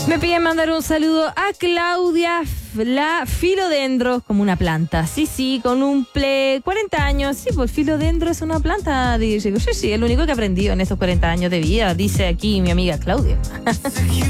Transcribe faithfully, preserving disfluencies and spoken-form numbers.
Me piden mandar un saludo a Claudia, la filodendro, como una planta. Sí, sí, con un ple cuarenta años. Sí, pues filodendro es una planta. Dice, sí, sí, es lo único que he aprendido en estos cuarenta años de vida, dice aquí mi amiga Claudia.